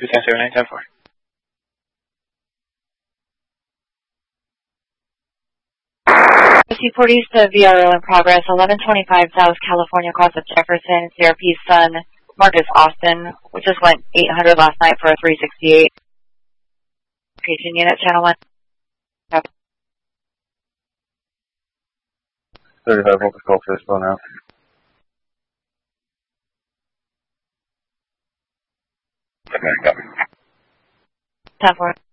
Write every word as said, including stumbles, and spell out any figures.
two ten seven nine ten four. C forty to V R O in progress, eleven twenty-five South California across of Jefferson, C R P's son, Marcus Austin, we just went eight hundred last night for a three sixty-eight. Location unit, channel one. Yep. thirty-five, focus call first phone now. ten four.